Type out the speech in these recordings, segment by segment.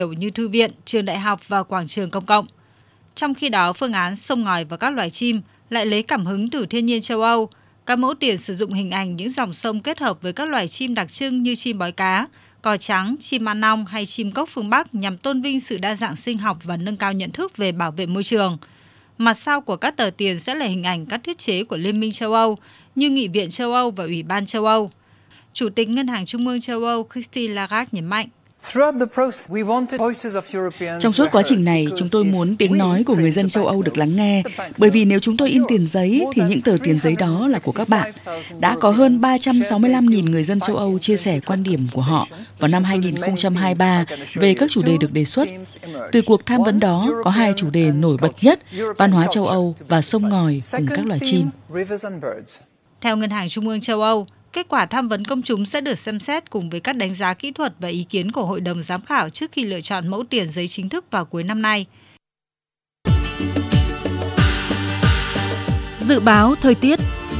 như thư viện, trường đại học và quảng trường công cộng. Trong khi đó, phương án sông ngòi và các loài chim lại lấy cảm hứng từ thiên nhiên châu Âu. Các mẫu tiền sử dụng hình ảnh những dòng sông kết hợp với các loài chim đặc trưng như chim bói cá, cò trắng, chim ăn ong hay chim cốc phương Bắc nhằm tôn vinh sự đa dạng sinh học và nâng cao nhận thức về bảo vệ môi trường. Mặt sau của các tờ tiền sẽ là hình ảnh các thiết chế của Liên minh châu Âu như Nghị viện châu Âu và Ủy ban châu Âu. Chủ tịch Ngân hàng Trung ương châu Âu Christine Lagarde nhấn mạnh. Trong suốt quá trình này, chúng tôi muốn tiếng nói của người dân châu Âu được lắng nghe, bởi vì nếu chúng tôi in tiền giấy thì những tờ tiền giấy đó là của các bạn. Đã có hơn 365.000 người dân châu Âu chia sẻ quan điểm của họ vào năm 2023 về các chủ đề được đề xuất. Từ cuộc tham vấn đó có hai chủ đề nổi bật nhất, văn hóa châu Âu và sông ngòi cùng các loài chim. Theo Ngân hàng Trung ương châu Âu, kết quả tham vấn công chúng sẽ được xem xét cùng với các đánh giá kỹ thuật và ý kiến của Hội đồng Giám khảo trước khi lựa chọn mẫu tiền giấy chính thức vào cuối năm nay. Dự báo thời tiết.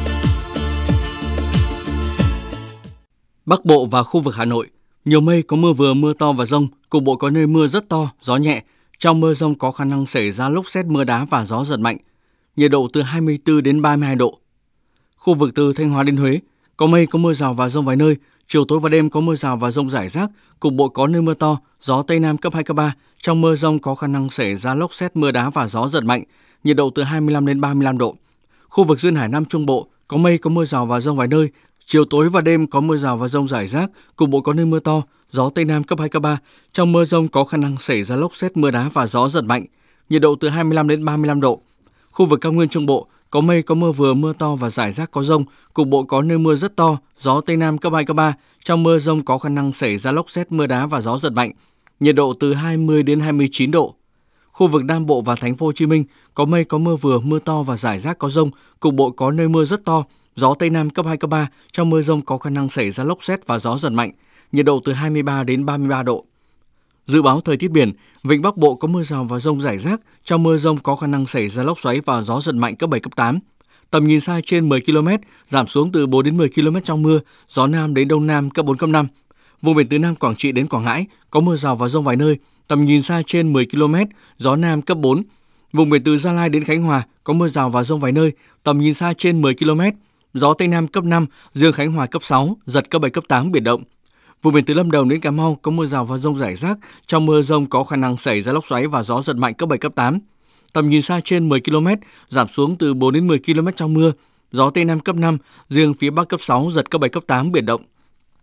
Bắc Bộ và khu vực Hà Nội, nhiều mây, có mưa vừa, mưa to và dông, cục bộ có nơi mưa rất to, gió nhẹ. Trong mưa dông có khả năng xảy ra lốc sét, mưa đá và gió giật mạnh. Nhiệt độ từ 24 đến 32 độ. Khu vực từ Thanh Hóa đến Huế, có mây, có mưa rào và dông vài nơi, chiều tối và đêm có mưa rào và dông rải rác, cục bộ có nơi mưa to, gió Tây Nam cấp 2, cấp 3. Trong mưa dông có khả năng xảy ra lốc sét, mưa đá và gió giật mạnh, nhiệt độ từ 25 đến 35 độ. Khu vực duyên hải Nam Trung Bộ, có mây, có mưa rào và dông vài nơi, chiều tối và đêm có mưa rào và dông rải rác, cục bộ có nơi mưa to, gió Tây Nam cấp 2, cấp 3. Trong mưa dông có khả năng xảy ra lốc sét, mưa đá và gió giật mạnh, nhiệt độ từ 25 đến 35 độ. Khu vực Cao Nguyên Trung Bộ, có mây, có mưa vừa, mưa to và rải rác có dông, cục bộ có nơi mưa rất to, gió Tây Nam cấp 2, cấp 3. Trong mưa dông có khả năng xảy ra lốc sét, mưa đá và gió giật mạnh, nhiệt độ từ 20 đến 29 độ. Khu vực Nam Bộ và Thành phố Hồ Chí Minh, có mây, có mưa vừa, mưa to và rải rác có dông, cục bộ có nơi mưa rất to, gió Tây Nam cấp 2, cấp 3. Trong mưa dông có khả năng xảy ra lốc sét và gió giật mạnh, nhiệt độ từ 23 đến 33 độ. Dự báo thời tiết biển, vịnh Bắc Bộ có mưa rào và dông rải rác, trong mưa dông có khả năng xảy ra lốc xoáy và gió giật mạnh cấp 7, cấp 8. Tầm nhìn xa trên 10 km, giảm xuống từ 4 đến 10 km trong mưa, gió Nam đến Đông Nam cấp 4, cấp 5. Vùng biển từ Nam Quảng Trị đến Quảng Ngãi có mưa rào và dông vài nơi, tầm nhìn xa trên 10 km, gió Nam cấp 4. Vùng biển từ Gia Lai đến Khánh Hòa có mưa rào và dông vài nơi, tầm nhìn xa trên 10 km, gió Tây Nam cấp 5, riêng Khánh Hòa cấp 6, giật cấp 7, cấp 8 biển động. Vùng biển từ Lâm Đồng đến Cà Mau có mưa rào và dông rải rác, trong mưa dông có khả năng xảy ra lốc xoáy và gió giật mạnh cấp 7, cấp 8. Tầm nhìn xa trên 10 km, giảm xuống từ 4 đến 10 km trong mưa, gió Tây Nam cấp 5, riêng phía Bắc cấp 6, giật cấp 7, cấp 8 biển động.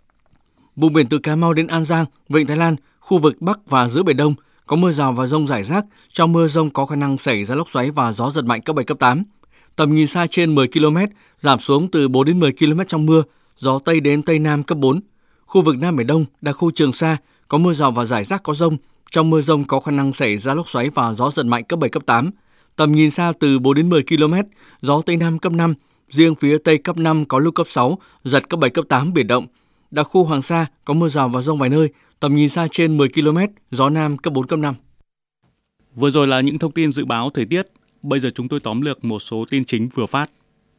Vùng biển từ Cà Mau đến An Giang, Vịnh Thái Lan, khu vực Bắc và giữa Biển Đông có mưa rào và dông rải rác, trong mưa dông có khả năng xảy ra lốc xoáy và gió giật mạnh cấp 7, cấp 8. Tầm nhìn xa trên 10 km, giảm xuống từ 4 đến 10 km trong mưa, gió Tây đến Tây Nam cấp 4. Khu vực Nam Biển Đông, đặc khu Trường Sa có mưa rào và rải rác có dông, trong mưa dông có khả năng xảy ra lốc xoáy và gió giật mạnh cấp 7, cấp 8. Tầm nhìn xa từ 4 đến 10 km, gió Tây Nam cấp 5, riêng phía Tây cấp 5 có lúc cấp 6, giật cấp 7, cấp 8 biển động. Đặc khu Hoàng Sa có mưa rào và dông vài nơi, tầm nhìn xa trên 10 km, gió Nam cấp 4, cấp 5. Vừa rồi là những thông tin dự báo thời tiết. Bây giờ chúng tôi tóm lược một số tin chính vừa phát.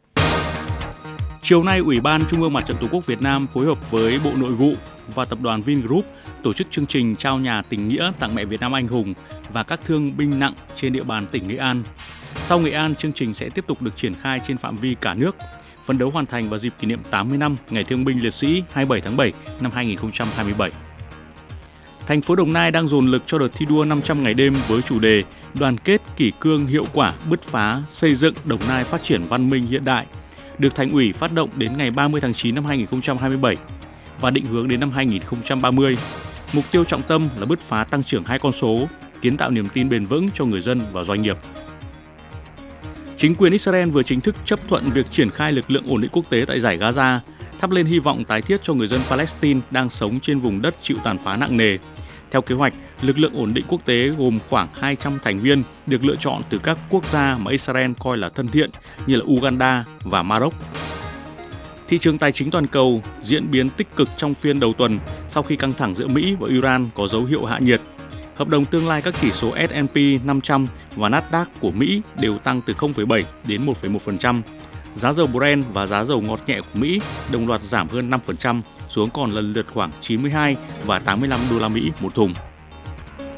Chiều nay, Ủy ban Trung ương Mặt trận Tổ quốc Việt Nam phối hợp với Bộ Nội vụ và Tập đoàn Vingroup tổ chức chương trình trao nhà tình nghĩa tặng mẹ Việt Nam anh hùng và các thương binh nặng trên địa bàn tỉnh Nghệ An. Sau Nghệ An, chương trình sẽ tiếp tục được triển khai trên phạm vi cả nước, phấn đấu hoàn thành vào dịp kỷ niệm 80 năm Ngày Thương binh Liệt sĩ 27 tháng 7 năm 2027. Thành phố Đồng Nai đang dồn lực cho đợt thi đua 500 ngày đêm với chủ đề Đoàn kết, kỷ cương, hiệu quả, bứt phá, xây dựng Đồng Nai phát triển văn minh hiện đại, được Thành ủy phát động đến ngày 30 tháng 9 năm 2027 và định hướng đến năm 2030. Mục tiêu trọng tâm là bứt phá tăng trưởng 2 con số, kiến tạo niềm tin bền vững cho người dân và doanh nghiệp. Chính quyền Israel vừa chính thức chấp thuận việc triển khai lực lượng ổn định quốc tế tại Dải Gaza, thắp lên hy vọng tái thiết cho người dân Palestine đang sống trên vùng đất chịu tàn phá nặng nề. Theo kế hoạch, lực lượng ổn định quốc tế gồm khoảng 200 thành viên được lựa chọn từ các quốc gia mà Israel coi là thân thiện như là Uganda và Maroc. Thị trường tài chính toàn cầu diễn biến tích cực trong phiên đầu tuần sau khi căng thẳng giữa Mỹ và Iran có dấu hiệu hạ nhiệt. Hợp đồng tương lai các chỉ số S&P 500 và Nasdaq của Mỹ đều tăng từ 0,7 đến 1,1%. Giá dầu Brent và giá dầu ngọt nhẹ của Mỹ đồng loạt giảm hơn 5% xuống còn lần lượt khoảng 92 và 85 đô la Mỹ một thùng.